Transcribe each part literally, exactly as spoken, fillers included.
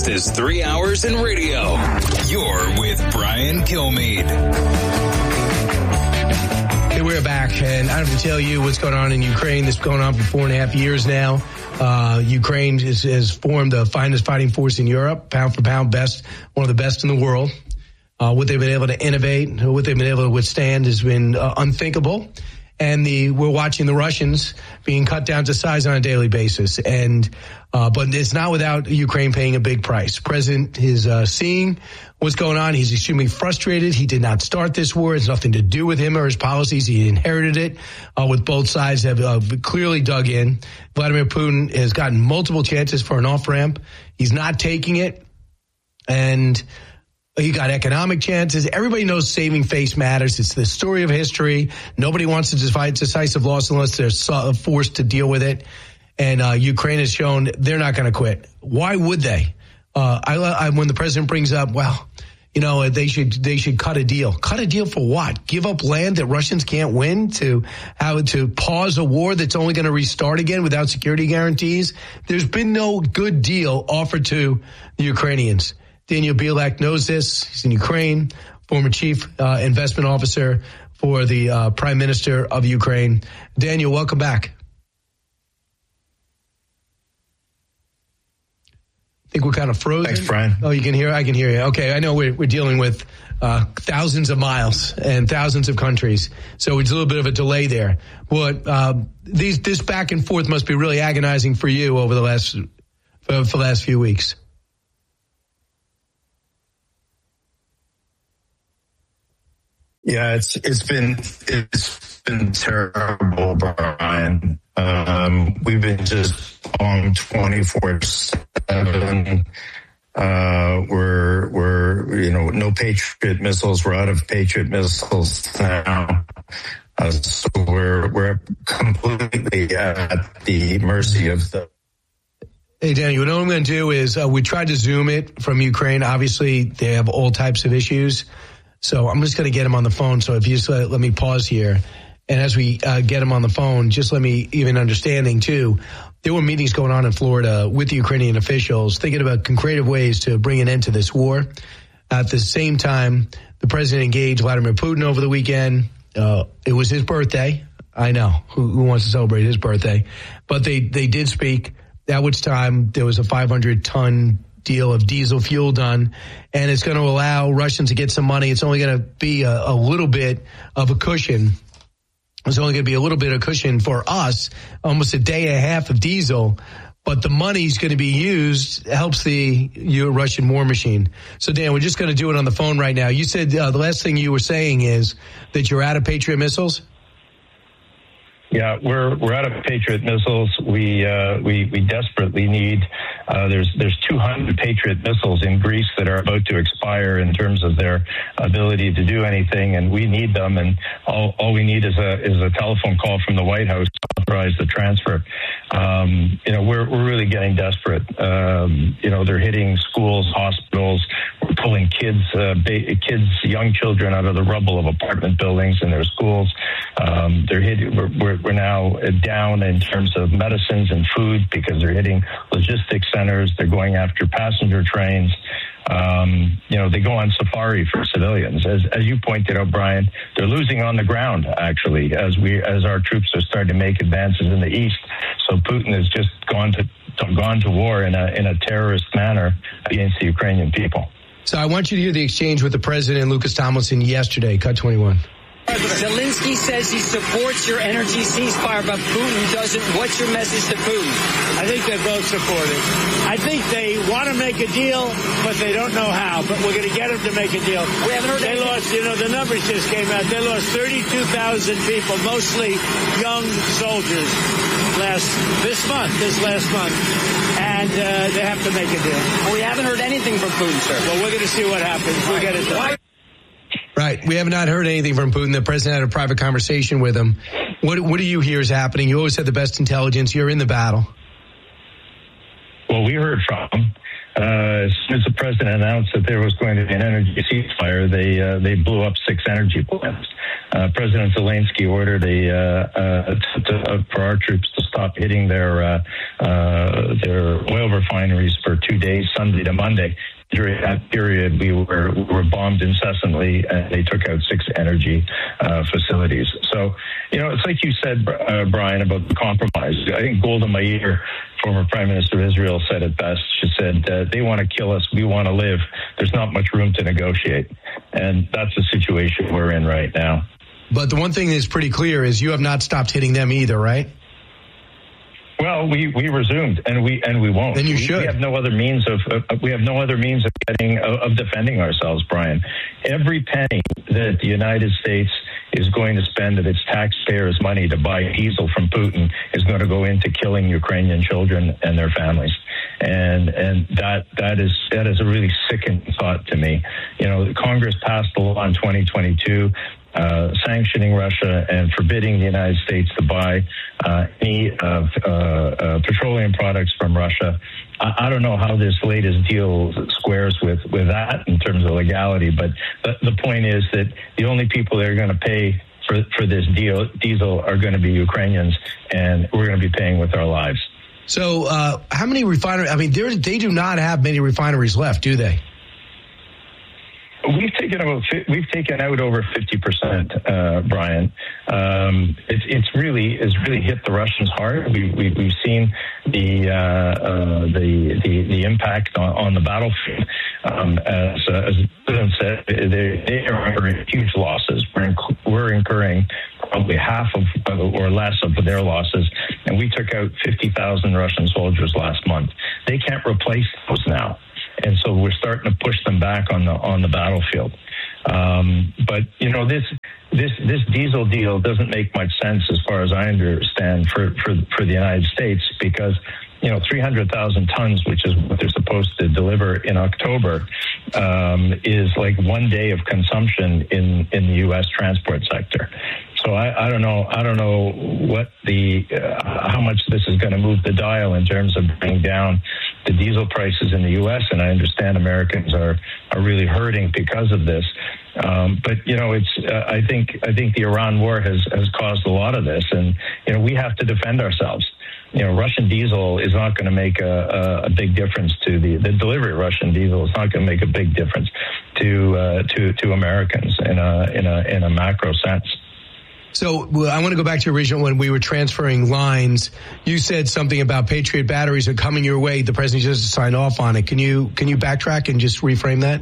fastest three hours in radio. You're with Brian Kilmeade. Hey, we're back, and I don't have to tell you what's going on in Ukraine. This is going on for four and a half years now. Uh, Ukraine is, has formed the finest fighting force in Europe, pound for pound best, one of the best in the world. Uh, what they've been able to innovate, what they've been able to withstand has been uh, unthinkable. And the we're watching the Russians being cut down to size on a daily basis. And uh, but it's not without Ukraine paying a big price. President is uh, seeing what's going on. He's extremely frustrated. He did not start this war. It's nothing to do with him or his policies. He inherited it uh, with both sides have uh, clearly dug in. Vladimir Putin has gotten multiple chances for an off-ramp. He's not taking it. And he got economic chances. Everybody knows saving face matters. It's the story of history. Nobody wants to fight decisive loss unless they're forced to deal with it. And uh, Ukraine has shown they're not going to quit. Why would they? Uh, I, I, when the president brings up, well, you know, they should they should cut a deal. Cut a deal for what? Give up land that Russians can't win to how to pause a war that's only going to restart again without security guarantees? There's been no good deal offered to the Ukrainians. Daniel Bielak knows this. He's in Ukraine, former chief uh, investment officer for the uh, prime minister of Ukraine. Daniel, welcome back. I think we're kind of frozen. Thanks, Brian. Oh, you can hear? I can hear you. Okay, I know we're, we're dealing with uh, thousands of miles and thousands of countries, so it's a little bit of a delay there. But uh, these this back and forth must be really agonizing for you over the last for, for the last few weeks. Yeah, it's it's been it's been terrible, Brian. Um, we've been just on twenty-four seven. Uh, we're we're you know no Patriot missiles. We're out of Patriot missiles now. Uh, so we're we're completely at the mercy of the. Hey, Daniel, what I'm going to do is uh, we tried to Zoom it from Ukraine. Obviously, they have all types of issues. So I'm just going to get him on the phone. So if you just let, let me pause here. And as we uh, get him on the phone, just let me even understanding, too. There were meetings going on in Florida with the Ukrainian officials thinking about creative ways to bring an end to this war. At the same time, the president engaged Vladimir Putin over the weekend. Uh, it was his birthday. I know. Who, who wants to celebrate his birthday? But they, they did speak. At which time there was a five hundred ton deal of diesel fuel done, and it's going to allow Russians to get some money. It's only going to be a, a little bit of a cushion. It's only going to be a little bit of cushion for us, almost a day and a half of diesel, but the money's going to be used, helps the your Russian war machine. So, Dan, we're just going to do it on the phone right now. You said uh, the last thing you were saying is that you're out of Patriot missiles? Yeah, we're we're out of Patriot missiles. We uh, we we desperately need. Uh, there's there's two hundred Patriot missiles in Greece that are about to expire in terms of their ability to do anything, and we need them. And all all we need is a is a telephone call from the White House to authorize the transfer. Um, you know, we're we're really getting desperate. Um, you know, they're hitting schools, hospitals. We're pulling kids, uh, ba- kids, young children out of the rubble of apartment buildings in their schools. Um, they're hitting. We're, we're we're now down in terms of medicines and food because they're hitting logistics centers. They're going after passenger trains. Um, you know, they go on safari for civilians. As as you pointed out, Brian, they're losing on the ground, actually, as we as our troops are starting to make advances in the east. So Putin has just gone to, to gone to war in a in a terrorist manner against the Ukrainian people. So I want you to hear the exchange with the president, Lucas Tomlinson, yesterday. Cut twenty-one. Zelensky says he supports your energy ceasefire, but Putin doesn't. What's your message to Putin? I think they both support it. I think they want to make a deal, but they don't know how. But we're going to get them to make a deal. We haven't heard They anything. lost, you know, the numbers just came out. They lost thirty-two thousand people, mostly young soldiers, last this month, this last month. And uh, they have to make a deal. We haven't heard anything from Putin, sir. Well, we're going to see what happens. We'll get it done. Right. We have not heard anything from Putin. The president had a private conversation with him. What, what do you hear is happening? You always had the best intelligence. You're in the battle. Well, we heard from them. Uh, as soon as the president announced that there was going to be an energy ceasefire, they uh, they blew up six energy plants. Uh, President Zelensky ordered a uh, uh, to, to, uh, for our troops to stop hitting their uh, uh, their oil refineries for two days, Sunday to Monday. During that period, we were we were bombed incessantly, and they took out six energy uh, facilities. So, you know, it's like you said, uh, Brian, about the compromise. I think Golda Meir, former Prime Minister of Israel, said it best. She said, uh, they want to kill us, we want to live. There's not much room to negotiate. And that's the situation we're in right now. But the one thing that's pretty clear is you have not stopped hitting them either, right? Well, we, we resumed, and we and we won't. Then you we, should. We have no other means of uh, we have no other means of getting of, of defending ourselves, Brian. Every penny that the United States is going to spend of its taxpayers' money to buy diesel from Putin is going to go into killing Ukrainian children and their families. And and that that is that is a really sickening thought to me. You know, Congress passed a law in twenty twenty-two uh, sanctioning Russia and forbidding the United States to buy uh, any of uh, uh, petroleum products from Russia. I, I don't know how this latest deal squares with, with that in terms of legality, but the, the point is that the only people that are going to pay for, for this deal, diesel are going to be Ukrainians, and we're going to be paying with our lives. So uh, how many refineries? I mean, they do not have many refineries left, do they? We've taken about we've taken out over fifty percent, uh, Brian. Um, it's it's really it's really hit the Russians hard. We, we we've seen the uh, uh, the, the the impact on, on the battlefield. Um, as uh, as the president said, they, they are incurring huge losses. We're inc- we're incurring probably half of or less of their losses, and we took out fifty thousand Russian soldiers last month. They can't replace those now. And so we're starting to push them back on the on the battlefield. Um, but you know, this this this diesel deal doesn't make much sense as far as I understand for for, for the United States, because you know three hundred thousand tons, which is what they're supposed to deliver in October, um, is like one day of consumption in in the U S transport sector. So I, I don't know. I don't know what the uh, how much this is going to move the dial in terms of bringing down the diesel prices in the U S. And I understand Americans are are really hurting because of this. Um, but you know, it's uh, I think I think the Iran war has has caused a lot of this, and you know we have to defend ourselves. You know, Russian diesel is not going to make a, a, a big difference to the, the delivery of Russian diesel. It's not going to make a big difference to uh, to to Americans in a in a in a macro sense. So well, I want to go back to your original when we were transferring lines. You said something about Patriot batteries are coming your way. The president just signed off on it. Can you can you backtrack and just reframe that?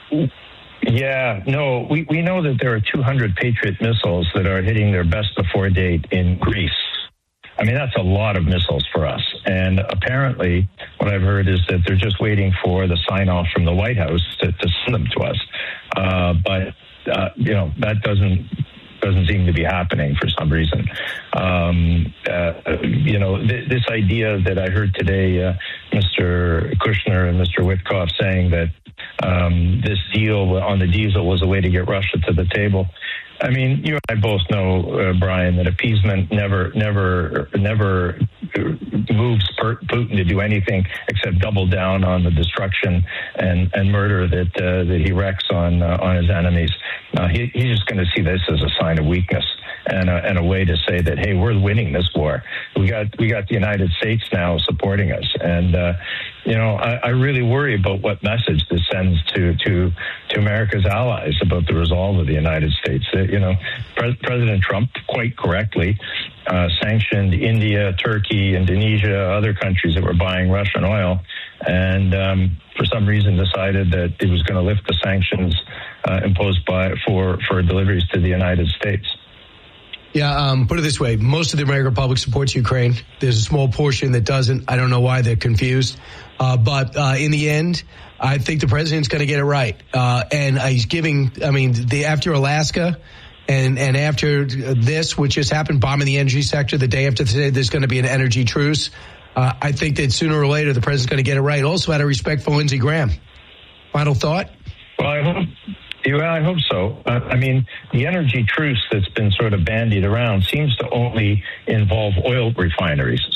Yeah, no, we, we know that there are two hundred Patriot missiles that are hitting their best before date in Greece. I mean, that's a lot of missiles for us. And apparently, what I've heard is that they're just waiting for the sign-off from the White House to, to send them to us. Uh, but, uh, you know, that doesn't doesn't seem to be happening for some reason. Um, uh, you know, th- this idea that I heard today, uh, Mister Kushner and Mister Witkoff saying that um, this deal on the diesel was a way to get Russia to the table. I mean, you and I both know, uh, Brian, that appeasement never, never, never moves Putin to do anything except double down on the destruction and, and murder that uh, that he wreaks on uh, on his enemies. Uh, he, he's just going to see this as a sign of weakness and a, and a way to say that, hey, we're winning this war. We got we got the United States now supporting us, and uh, you know, I, I really worry about what message this sends to to to America's allies about the resolve of the United States. Uh, you know, Pre- President Trump, quite correctly, uh, sanctioned India, Turkey, Indonesia, other countries that were buying Russian oil, and um, for some reason decided that it was going to lift the sanctions uh, imposed by for for deliveries to the United States. Yeah, um, put it this way. Most of the American public supports Ukraine. There's a small portion that doesn't. I don't know why they're confused. Uh, but uh, in the end, I think the president's going to get it right. Uh, and uh, he's giving, I mean, the, after Alaska and, and after this, which just happened, bombing the energy sector, the day after today, there's going to be an energy truce. Uh, I think that sooner or later, the president's going to get it right. Also, out of respect for Lindsey Graham. Final thought? Well, I hope. Yeah, I hope so. Uh, I mean, the energy truce that's been sort of bandied around seems to only involve oil refineries. So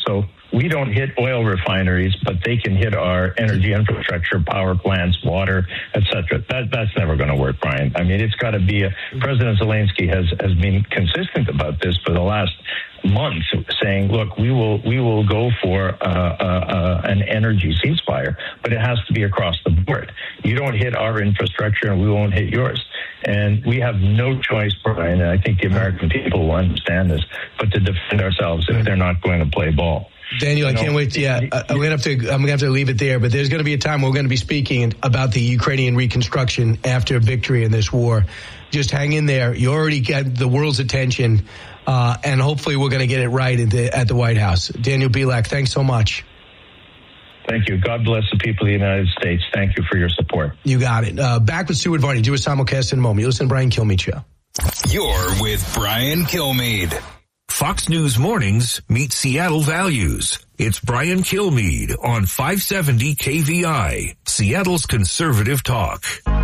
we don't hit oil refineries, but they can hit our energy infrastructure, power plants, water, et cetera. That, that's never going to work, Brian. I mean, it's got to be a, President Zelensky has, has been consistent about this for the last month, saying, look, we will we will go for uh, uh, uh, an energy ceasefire, but it has to be across the board. You don't hit our infrastructure and we won't hit yours. And we have no choice, Brian, and I think the American people will understand this, but to defend ourselves if they're not going to play ball. Daniel, I can't wait. To, yeah, I'm gonna have to. I'm gonna have to leave it there. But there's going to be a time we're going to be speaking about the Ukrainian reconstruction after victory in this war. Just hang in there. You already got the world's attention, uh, and hopefully we're going to get it right at the, at the White House. Daniel Bilak, thanks so much. Thank you. God bless the people of the United States. Thank you for your support. You got it. Uh, back with Stuart Varney. Do a simulcast in a moment. You listen to Brian Kilmeade Show. You're with Brian Kilmeade. Fox News Mornings meet Seattle values. It's Brian Kilmeade on five seventy K V I, Seattle's conservative talk.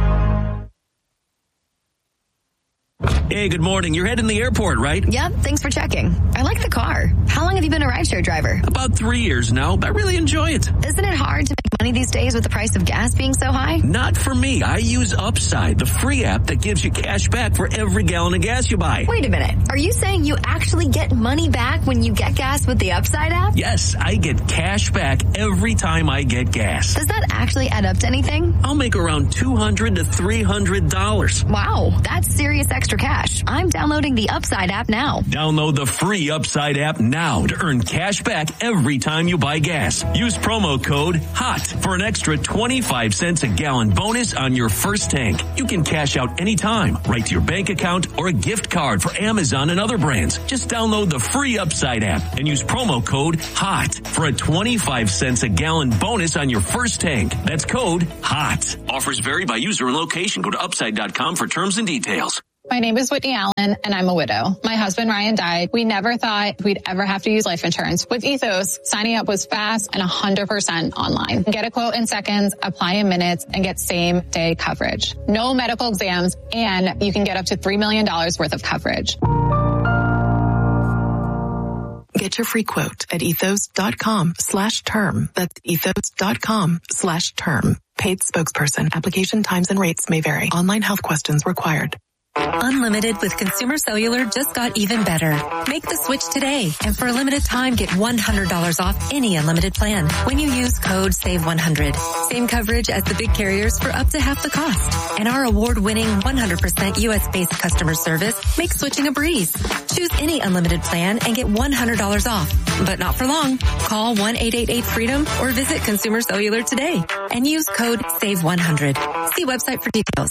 Hey, good morning. You're heading to the airport, right? Yep, thanks for checking. I like the car. How long have you been a rideshare driver? About three years now. I really enjoy it. Isn't it hard to make money these days with the price of gas being so high? Not for me. I use Upside, the free app that gives you cash back for every gallon of gas you buy. Wait a minute. Are you saying you actually get money back when you get gas with the Upside app? Yes, I get cash back every time I get gas. Does that actually add up to anything? I'll make around two hundred to three hundred dollars. Wow, that's serious extra cash. I'm downloading the Upside app now. Download the free Upside app now to earn cash back every time you buy gas. Use promo code HOT for an extra twenty-five cents a gallon bonus on your first tank. You can cash out anytime, right to your bank account or a gift card for Amazon and other brands. Just download the free Upside app and use promo code HOT for a twenty-five cents a gallon bonus on your first tank. That's code HOT. Offers vary by user and location. Go to upside dot com for terms and details. My name is Whitney Allen, and I'm a widow. My husband, Ryan, died. We never thought we'd ever have to use life insurance. With Ethos, signing up was fast and one hundred percent online. Get a quote in seconds, apply in minutes, and get same-day coverage. No medical exams, and you can get up to three million dollars worth of coverage. Get your free quote at ethos.com slash term. That's ethos.com slash term. Paid spokesperson. Application times and rates may vary. Online health questions required. Unlimited with Consumer Cellular just got even better. Make the switch today, and for a limited time, get one hundred dollars off any unlimited plan when you use code save one hundred. Same coverage as the big carriers for up to half the cost. And our award-winning one hundred percent U S-based customer service makes switching a breeze. Choose any unlimited plan and get one hundred dollars off, but not for long. Call one eight eight eight freedom or visit Consumer Cellular today and use code save one hundred. See website for details.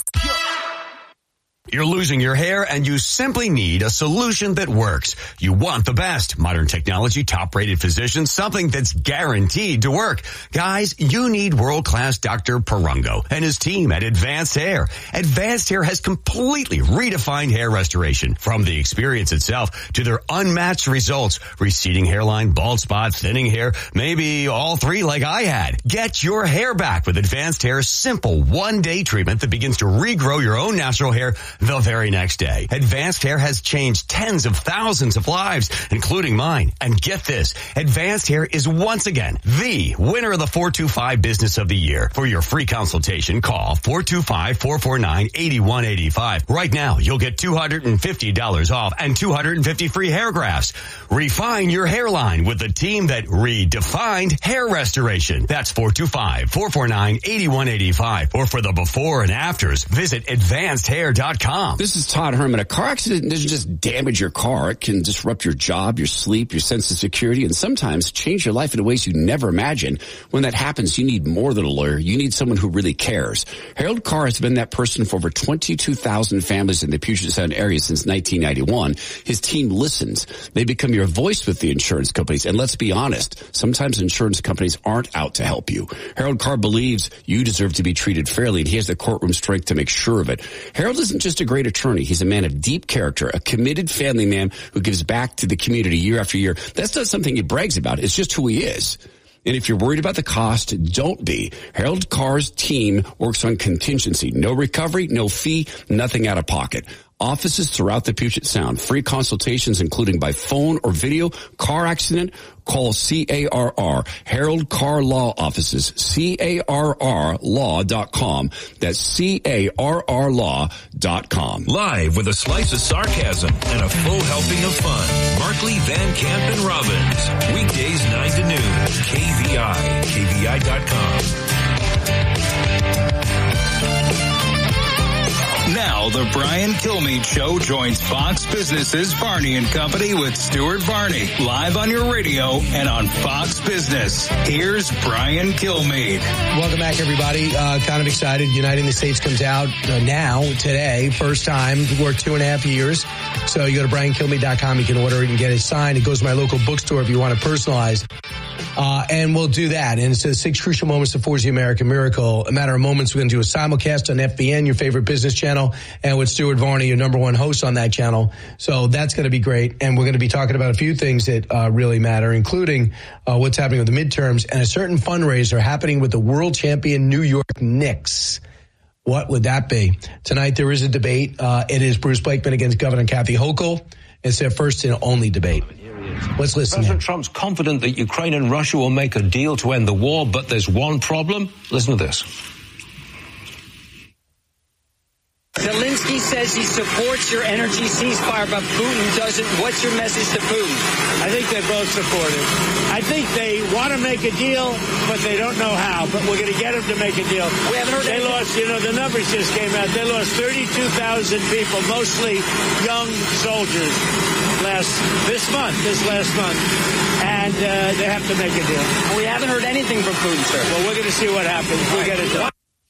You're losing your hair and you simply need a solution that works. You want the best. Modern technology, top-rated physicians, something that's guaranteed to work. Guys, you need world-class Doctor Perungo and his team at Advanced Hair. Advanced Hair has completely redefined hair restoration. From the experience itself to their unmatched results. Receding hairline, bald spot, thinning hair, maybe all three like I had. Get your hair back with Advanced Hair's simple one-day treatment that begins to regrow your own natural hair the very next day. Advanced Hair has changed tens of thousands of lives, including mine. And get this, Advanced Hair is once again the winner of the four two five Business of the Year. For your free consultation, call four two five, four four nine, eight one eight five. Right now, you'll get two hundred fifty dollars off and two hundred fifty free hair grafts. Refine your hairline with the team that redefined hair restoration. That's four two five, four four nine, eight one eight five. Or for the before and afters, visit advanced hair dot com. This is Todd Herman. A car accident doesn't just damage your car. It can disrupt your job, your sleep, your sense of security, and sometimes change your life in ways you never imagined. When that happens, you need more than a lawyer. You need someone who really cares. Harold Carr has been that person for over twenty-two thousand families in the Puget Sound area since nineteen ninety-one. His team listens. They become your voice with the insurance companies. And let's be honest, sometimes insurance companies aren't out to help you. Harold Carr believes you deserve to be treated fairly, and he has the courtroom strength to make sure of it. Harold isn't just a great attorney. He's a man of deep character, a committed family man who gives back to the community year after year. That's not something he brags about. It's just who he is. And if you're worried about the cost, don't be. Harold Carr's team works on contingency. No recovery, no fee, nothing out of pocket. Offices throughout the Puget Sound. Free consultations including by phone or video. Car accident, call C A R R. Harold Car Law Offices. C A R R law dot com. That's C A R R law dot com. Live with a slice of sarcasm and a full helping of fun. Markley, Van Camp, and Robbins. Weekdays nine to noon. K V I. K V I dot com. Now the Brian Kilmeade Show joins Fox Business's Barney and Company with Stuart Varney, live on your radio and on Fox Business. Here's Brian Kilmeade. Welcome back, everybody. Uh, kind of excited. Uniting the States comes out uh, now, today, first time. Worked two and a half years. So you go to brian kilmeade dot com. You can order it and get it signed. It goes to my local bookstore if you want to personalize. Uh, and we'll do that. And it says six crucial moments to forge the American miracle. A matter of moments, we're going to do a simulcast on F B N, your favorite business channel, and with Stuart Varney, your number one host on that channel. So that's going to be great. And we're going to be talking about a few things that uh, really matter, including uh, what's happening with the midterms and a certain fundraiser happening with the world champion New York Knicks. What would that be? Tonight, there is a debate. Uh, it is Bruce Blakeman against Governor Kathy Hochul. It's their first and only debate. Let's listen. President Trump's confident that Ukraine and Russia will make a deal to end the war, but there's one problem. Listen to this. Zelensky says he supports your energy ceasefire, but Putin doesn't. What's your message to Putin? I think they both support it. I think they want to make a deal, but they don't know how. But we're going to get them to make a deal. We haven't heard They anything. lost, you know, the numbers just came out. They lost thirty-two thousand people, mostly young soldiers, last this month, this last month. And uh, they have to make a deal. And we haven't heard anything from Putin, sir. Well, we're going to see what happens. We'll get it done.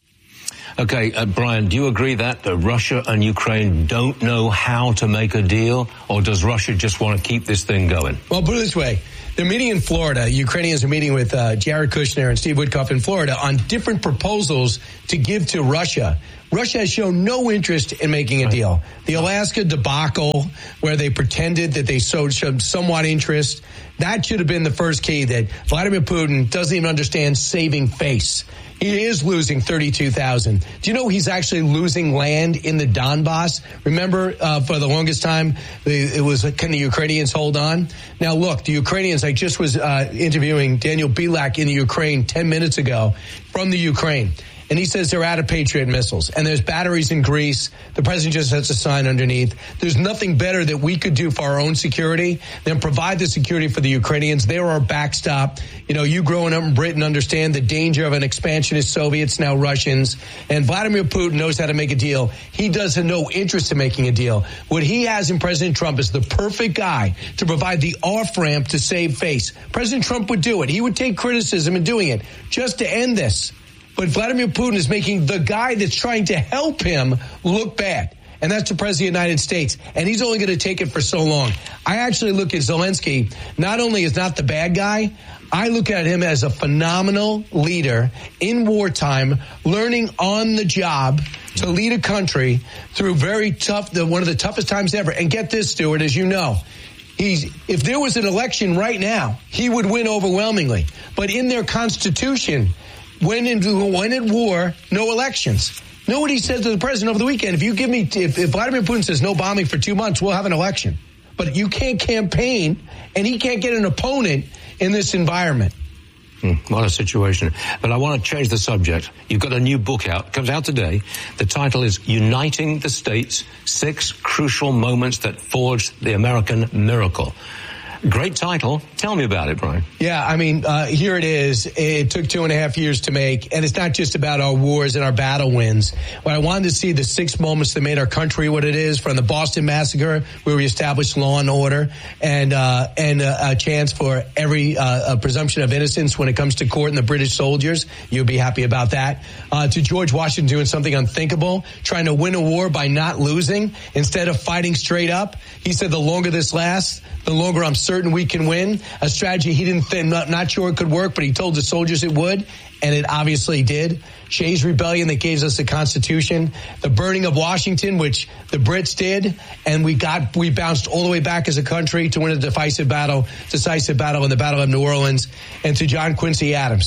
Okay, uh, Brian, do you agree that uh, Russia and Ukraine don't know how to make a deal, or does Russia just want to keep this thing going? Well, put it this way. They're meeting in Florida. Ukrainians are meeting with uh, Jared Kushner and Steve Witkoff in Florida on different proposals to give to Russia. Russia has shown no interest in making a deal. The Alaska debacle, where they pretended that they showed somewhat interest, that should have been the first key, that Vladimir Putin doesn't even understand saving face. He is losing thirty-two thousand. Do you know he's actually losing land in the Donbass? Remember, uh, for the longest time, it was, can the Ukrainians hold on? Now, look, the Ukrainians, I just was uh, interviewing Daniel Bilak in the Ukraine ten minutes ago from the Ukraine. And he says they're out of Patriot missiles. And there's batteries in Greece. The president just has a sign underneath. There's nothing better that we could do for our own security than provide the security for the Ukrainians. They're our backstop. You know, you growing up in Britain understand the danger of an expansionist Soviets, now Russians. And Vladimir Putin knows how to make a deal. He does have no interest in making a deal. What he has in President Trump is the perfect guy to provide the off-ramp to save face. President Trump would do it. He would take criticism in doing it just to end this. But Vladimir Putin is making the guy that's trying to help him look bad. And that's the President of the United States. And he's only going to take it for so long. I actually look at Zelensky, not only as not the bad guy, I look at him as a phenomenal leader in wartime, learning on the job to lead a country through very tough, the, one of the toughest times ever. And get this, Stuart, as you know, he's, if there was an election right now, he would win overwhelmingly. But in their constitution, when in, when at war, no elections. Know what he said to the president over the weekend? If you give me, if, if Vladimir Putin says no bombing for two months, we'll have an election. But you can't campaign, and he can't get an opponent in this environment. Hmm, what a situation. But I want to change the subject. You've got a new book out. It comes out today. The title is Uniting the States, Six Crucial Moments That Forged the American Miracle. Great title. Tell me about it, Brian. Yeah, I mean, uh, here it is. It took two and a half years to make, and it's not just about our wars and our battle wins. But I wanted to see the six moments that made our country what it is, from the Boston Massacre, where we established law and order, and uh, and uh, a chance for every uh, a presumption of innocence when it comes to court and the British soldiers. You'll be happy about that. Uh, to George Washington doing something unthinkable, trying to win a war by not losing instead of fighting straight up. He said, the longer this lasts, the longer I'm certain we can win. A strategy he didn't think, not, not sure it could work, but he told the soldiers it would, and it obviously did. Shays' Rebellion that gave us the Constitution, the burning of Washington, which the Brits did, and we got we bounced all the way back as a country to win a decisive battle, decisive battle in the Battle of New Orleans. And to John Quincy Adams,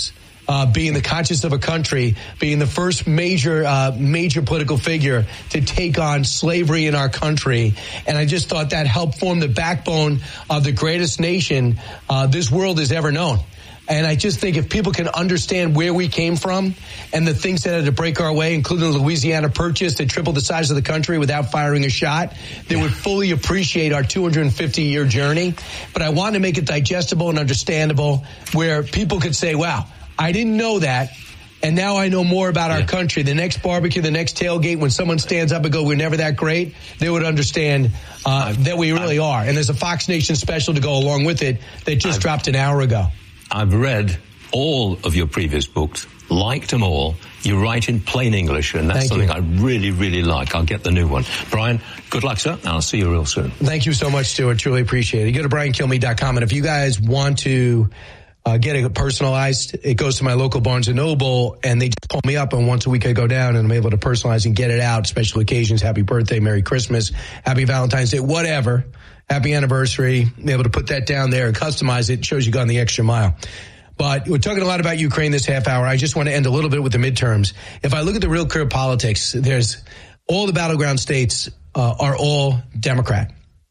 uh, being the conscience of a country, being the first major, uh, major political figure to take on slavery in our country. And I just thought that helped form the backbone of the greatest nation uh, this world has ever known. And I just think if people can understand where we came from and the things that had to break our way, including the Louisiana Purchase that tripled the size of the country without firing a shot, they would fully appreciate our two hundred fifty year journey. But I want to make it digestible and understandable where people could say, wow, I didn't know that. And now I know more about our yeah. country. The next barbecue, the next tailgate, when someone stands up and goes, we're never that great, they would understand uh, that we really are. And there's a Fox Nation special to go along with it that just I've, dropped an hour ago. I've read all of your previous books, liked them all. You write in plain English, and that's Thank something you. I really, really like. I'll get the new one. Brian, good luck, sir, and I'll see you real soon. Thank you so much, Stuart. Truly appreciate it. You go to brian kilmeade dot com, and if you guys want to uh, get it personalized, it goes to my local Barnes and Noble, and they just call me up, and once a week I go down, and I'm able to personalize and get it out. Special occasions, happy birthday, Merry Christmas, happy Valentine's Day, whatever. Happy anniversary, be able to put that down there and customize it. It shows you gone the extra mile. But we're talking a lot about Ukraine this half hour. I just want to end a little bit with the midterms. If I look at the real clear politics, there's all the battleground states uh, are all Democrat.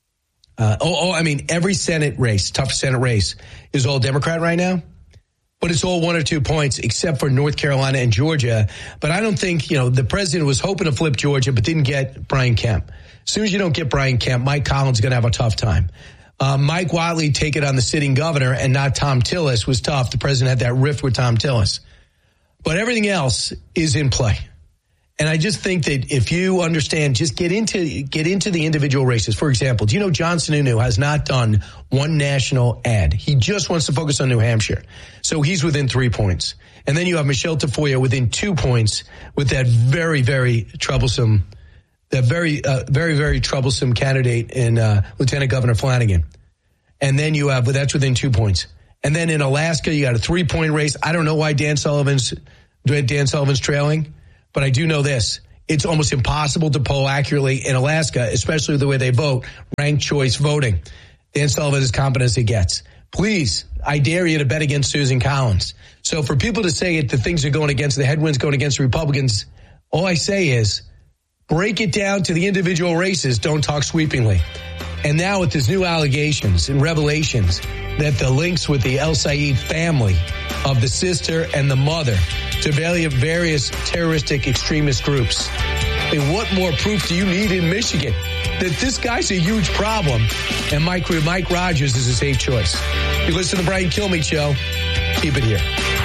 Uh, oh, oh, I mean, every Senate race, tough Senate race, is all Democrat right now. But it's all one or two points, except for North Carolina and Georgia. But I don't think, you know, the president was hoping to flip Georgia, but didn't get Brian Kemp. As soon as you don't get Brian Kemp, Mike Collins is going to have a tough time. Uh, Mike Whatley take it on the sitting governor and not Tom Tillis was tough. The president had that rift with Tom Tillis. But everything else is in play. And I just think that if you understand, just get into get into the individual races. For example, do you know John Sununu has not done one national ad? He just wants to focus on New Hampshire. So he's within three points. And then you have Michelle Tafoya within two points with that very, very troublesome That very, uh, very, very troublesome candidate in uh, Lieutenant Governor Flanagan. And then you have, but that's within two points. And then in Alaska, you got a three-point race. I don't know why Dan Sullivan's Dan Sullivan's trailing, but I do know this. It's almost impossible to poll accurately in Alaska, especially the way they vote, ranked choice voting. Dan Sullivan is as competent as it gets. Please, I dare you to bet against Susan Collins. So for people to say it, the things are going against, the headwinds going against the Republicans, all I say is, break it down to the individual races. Don't talk sweepingly. And now with these new allegations and revelations that the links with the El Sayed family of the sister and the mother to various terroristic extremist groups. I mean, what more proof do you need in Michigan that this guy's a huge problem and Mike, Mike Rogers is a safe choice? You listen to the Brian Kilmeade Show. Keep it here.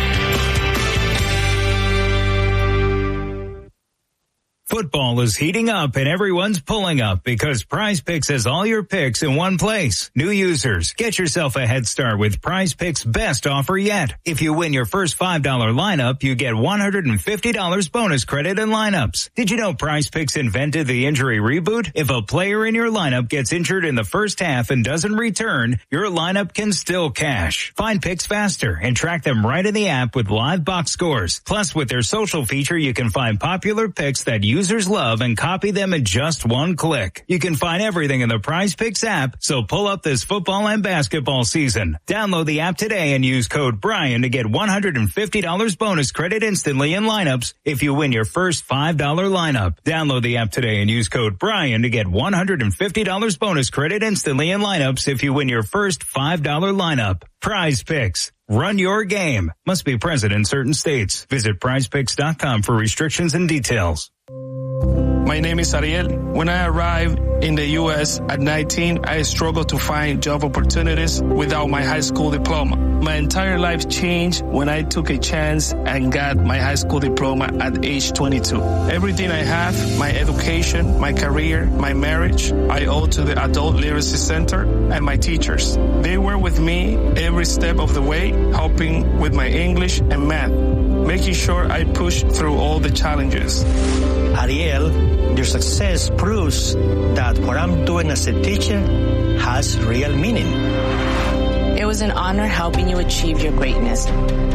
Football is heating up and everyone's pulling up because Prize Picks has all your picks in one place. New users, get yourself a head start with Prize Picks' best offer yet. If you win your first five dollar lineup, you get one hundred fifty dollars bonus credit in lineups. Did you know Prize Picks invented the injury reboot? If a player in your lineup gets injured in the first half and doesn't return, your lineup can still cash. Find picks faster and track them right in the app with live box scores. Plus, with their social feature, you can find popular picks that you users love and copy them in just one click. You can find everything in the Prize Picks app, so pull up this football and basketball season. Download the app today and use code Brian to get one hundred fifty dollars bonus credit instantly in lineups if you win your first five dollar lineup. Download the app today and use code Brian to get one hundred fifty dollars bonus credit instantly in lineups if you win your first five dollar lineup. Prize Picks. Run your game. Must be present in certain states. Visit prize picks dot com for restrictions and details. My name is Ariel. When I arrived in the U S at nineteen, I struggled to find job opportunities without my high school diploma. My entire life changed when I took a chance and got my high school diploma at age twenty-two. Everything I have, my education, my career, my marriage, I owe to the Adult Literacy Center and my teachers. They were with me every step of the way, helping with my English and math, making sure I pushed through all the challenges. Ariel, your success proves that what I'm doing as a teacher has real meaning. It was an honor helping you achieve your greatness.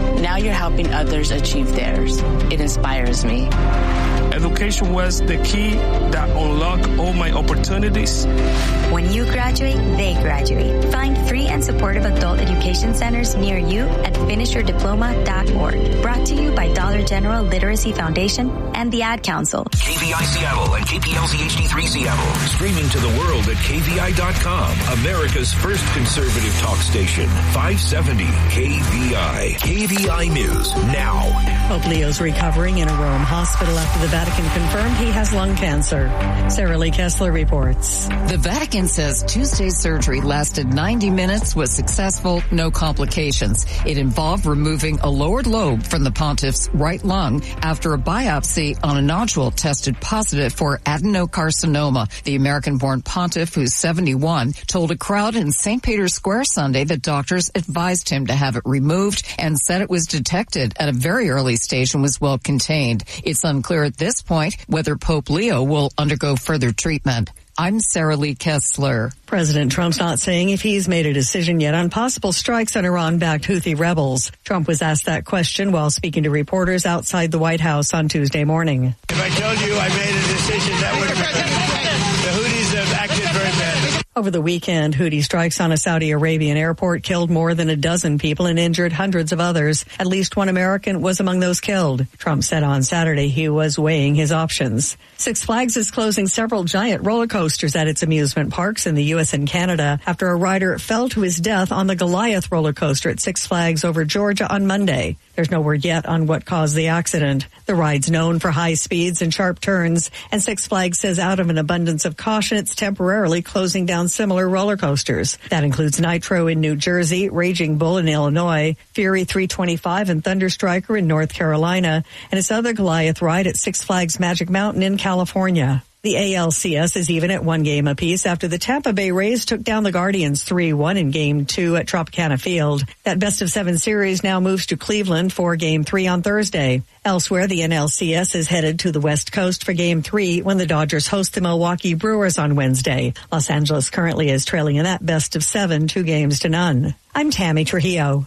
Now you're helping others achieve theirs. It inspires me. Education was the key that unlocked all my opportunities. When you graduate, they graduate. Find free and supportive adult education centers near you at finish your diploma dot org. Brought to you by Dollar General Literacy Foundation and the Ad Council. K V I Seattle and K P L Z H D three Seattle. Streaming to the world at K V I dot com. America's first conservative talk station. five seventy K V I. K V I News now. Pope Leo's recovering in a Rome hospital after the Vatican confirmed he has lung cancer. Sarah Lee Kessler reports. The Vatican says Tuesday's surgery lasted ninety minutes, was successful, no complications. It involved removing a lowered lobe from the pontiff's right lung after a biopsy on a nodule tested positive for adenocarcinoma. The American-born pontiff, who's seventy-one, told a crowd in Saint Peter's Square Sunday that doctors advised him to have it removed and said it was detected at a very early stage and was well contained. It's unclear at this point whether Pope Leo will undergo further treatment. I'm Sarah Lee Kessler. President Trump's not saying if he's made a decision yet on possible strikes on Iran-backed Houthi rebels. Trump was asked that question while speaking to reporters outside the White House on Tuesday morning. If I told you I made a decision, that would have... The Houthis have acted very badly. Over the weekend, Houthi strikes on a Saudi Arabian airport killed more than a dozen people and injured hundreds of others. At least one American was among those killed. Trump said on Saturday he was weighing his options. Six Flags is closing several giant roller coasters at its amusement parks in the U S and Canada after a rider fell to his death on the Goliath roller coaster at Six Flags over Georgia on Monday. There's no word yet on what caused the accident. The ride's known for high speeds and sharp turns, and Six Flags says out of an abundance of caution, it's temporarily closing down similar roller coasters. That includes Nitro in New Jersey, Raging Bull in Illinois, Fury three twenty-five and Thunder Striker in North Carolina, and its other Goliath ride at Six Flags Magic Mountain in California. The A L C S is even at one game apiece after the Tampa Bay Rays took down the Guardians three one in Game two at Tropicana Field. That best-of-seven series now moves to Cleveland for Game three on Thursday. Elsewhere, the N L C S is headed to the West Coast for Game three when the Dodgers host the Milwaukee Brewers on Wednesday. Los Angeles currently is trailing in that best-of-seven, two games to none. I'm Tammy Trujillo.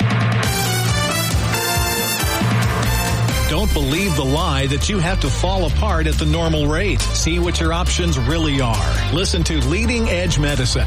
Don't believe the lie that you have to fall apart at the normal rate. See what your options really are. Listen to Leading Edge Medicine